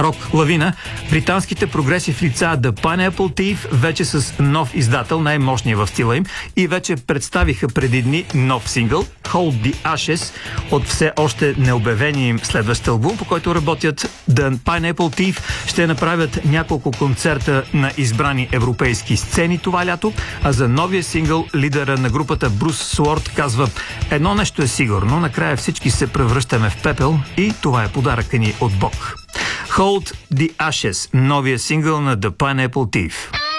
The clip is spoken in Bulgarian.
рок лавина, британските прогресив лица The Pineapple Thief вече с нов издател, най-мощния в стила им, и вече представиха преди дни нов сингъл Hold the Ashes от все още необявения им следващ албум, по който работят. The Pineapple Thief ще направят няколко концерта на избрани европейски сцени това лято, а за новия сингъл лидера на групата Брус Суорт казва: едно нещо е сигурно, накрая всички се превръщаме в пепел и това е подаръка ни от Бог. Hold the Ashes, новия сингъл на The Pineapple Thief.